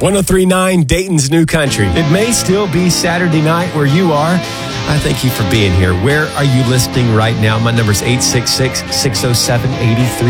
1039 Dayton's New Country. It may still be Saturday night where you are. I thank you for being here. Where are you listening right now? My number is 866-607-83.